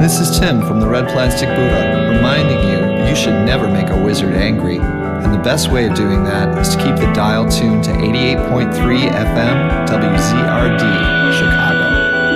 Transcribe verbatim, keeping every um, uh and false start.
This is Tim from the Red Plastic Buddha, reminding you you should never make a wizard angry. And the best way of doing that is to keep the dial tuned to eighty-eight point three F M W Z R D.